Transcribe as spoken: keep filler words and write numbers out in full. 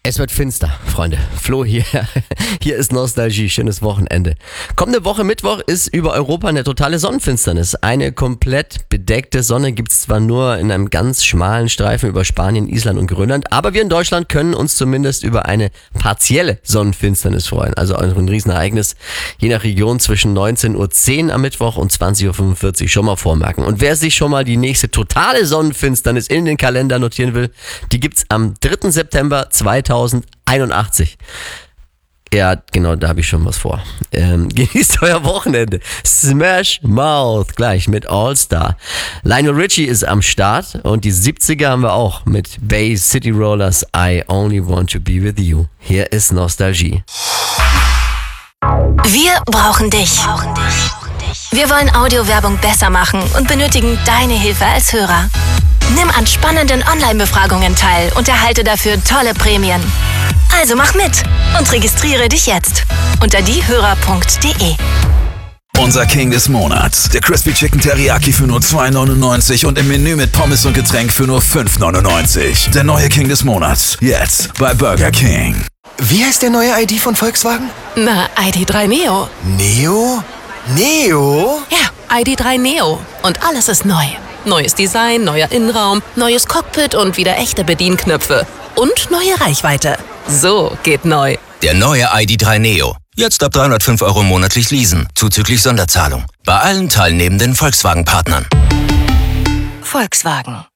Es wird finster, Freunde. Flo hier. Hier ist Nostalgie. Schönes Wochenende. Kommende Woche Mittwoch ist über Europa eine totale Sonnenfinsternis. Eine komplett bedeckte Sonne gibt's zwar nur in einem ganz schmalen Streifen über Spanien, Island und Grönland, aber wir in Deutschland können uns zumindest über eine partielle Sonnenfinsternis freuen. Also ein Riesenereignis. Je nach Region zwischen neunzehn Uhr zehn am Mittwoch und zwanzig Uhr fünfundvierzig schon mal vormerken. Und wer sich schon mal die nächste totale Sonnenfinsternis in den Kalender notieren will, die gibt's am dritten September zweitausendeinundachtzig. Ja, genau, da habe ich schon was vor. Ähm, genießt euer Wochenende. Smash Mouth gleich mit All Star. Lionel Richie ist am Start und die siebziger haben wir auch mit Bay City Rollers I Only Want to Be With You. Hier ist Nostalgie. Wir brauchen dich. Wir wollen Audiowerbung besser machen und benötigen deine Hilfe als Hörer. Nimm an spannenden Online-Befragungen teil und erhalte dafür tolle Prämien. Also mach mit und registriere dich jetzt unter diehörer punkt de. Unser King des Monats. Der Crispy Chicken Teriyaki für nur zwei neunundneunzig und im Menü mit Pommes und Getränk für nur fünf neunundneunzig. Der neue King des Monats. Jetzt bei Burger King. Wie heißt der neue I D von Volkswagen? Na, I D drei Neo. Neo? Neo? Ja, I D drei Neo. Und alles ist neu. Neues Design, neuer Innenraum, neues Cockpit und wieder echte Bedienknöpfe. Und neue Reichweite. So geht neu. Der neue I D drei Neo. Jetzt ab dreihundertfünf Euro monatlich leasen, zuzüglich Sonderzahlung. Bei allen teilnehmenden Volkswagen-Partnern. Volkswagen.